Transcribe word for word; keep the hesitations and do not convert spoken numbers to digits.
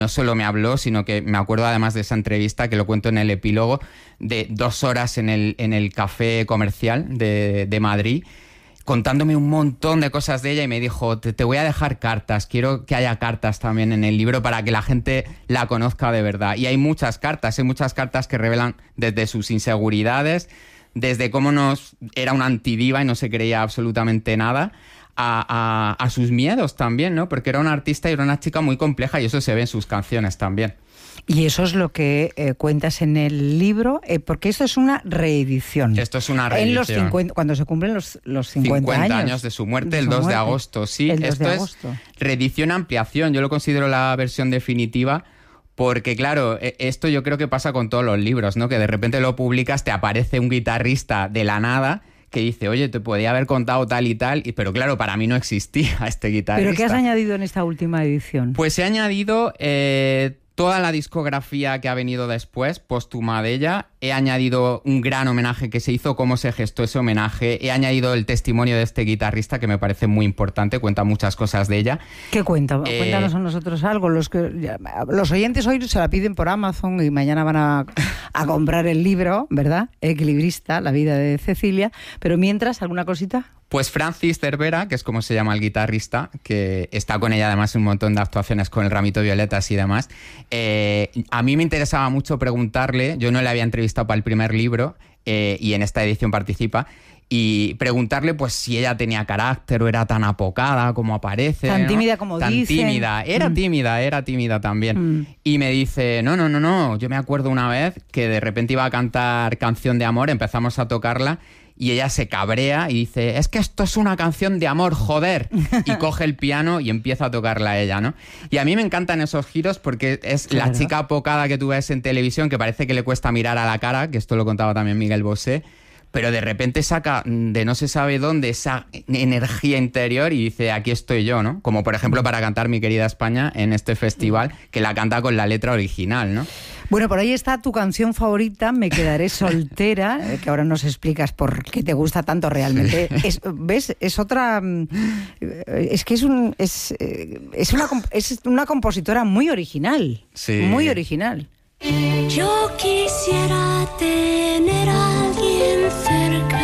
No solo me habló, sino que me acuerdo además de esa entrevista, que lo cuento en el epílogo, de dos horas en el, en el café comercial de, de Madrid, contándome un montón de cosas de ella, y me dijo, te, te voy a dejar cartas, quiero que haya cartas también en el libro para que la gente la conozca de verdad. Y hay muchas cartas, hay muchas cartas que revelan desde sus inseguridades, desde cómo nos era una antidiva y no se creía absolutamente nada, A, a, a sus miedos también, ¿no? Porque era una artista y era una chica muy compleja, y eso se ve en sus canciones también. Y eso es lo que eh, cuentas en el libro, eh, porque esto es una reedición. Esto es una reedición. En los cincuenta, cuando se cumplen los, los cincuenta, cincuenta años. años de su muerte, de el su dos de muerte. agosto, sí. El dos Esto de es agosto. reedición, ampliación. Yo lo considero la versión definitiva. Porque, claro, esto yo creo que pasa con todos los libros, ¿no? Que de repente lo publicas, te aparece un guitarrista de la nada que dice, oye, te podía haber contado tal y tal, y, pero claro, para mí no existía este guitarrista. ¿Pero qué has añadido en esta última edición? Pues he añadido eh, toda la discografía que ha venido después, póstuma de ella. He añadido un gran homenaje que se hizo, cómo se gestó ese homenaje. He añadido el testimonio de este guitarrista, que me parece muy importante, cuenta muchas cosas de ella. ¿Qué cuenta? Eh, Cuéntanos a nosotros algo. Los que los oyentes hoy se la piden por Amazon y mañana van a, a comprar el libro, ¿verdad? Equilibrista, la vida de Cecilia. Pero mientras, ¿alguna cosita? Pues Francis Cervera, que es como se llama el guitarrista, que está con ella además en un montón de actuaciones con el Ramito Violetas y demás. Eh, a mí me interesaba mucho preguntarle, yo no le había entrevistado para el primer libro, eh, y en esta edición participa, y preguntarle pues si ella tenía carácter o era tan apocada como aparece. Tan ¿no? tímida como tan dicen. tímida, era Mm. tímida, era tímida también. Mm. Y me dice, no, no, no, no, yo me acuerdo una vez que de repente iba a cantar Canción de Amor, empezamos a tocarla, y ella se cabrea y dice, es que esto es una canción de amor, joder. Y coge el piano y empieza a tocarla ella, ¿no? Y a mí me encantan esos giros porque es Claro. la chica apocada que tú ves en televisión, que parece que le cuesta mirar a la cara, que esto lo contaba también Miguel Bosé, pero de repente saca de no se sabe dónde esa energía interior y dice, aquí estoy yo, ¿no? Como por ejemplo para cantar Mi Querida España en este festival, que la canta con la letra original, ¿no? Bueno, por ahí está tu canción favorita, Me quedaré soltera, eh, que ahora nos explicas por qué te gusta tanto realmente. Es, ¿ves? Es otra... mm, Es que es, un, es, eh, es, una, comp- es una compositora muy original. Sí. Muy original. Yo quisiera tener a alguien cerca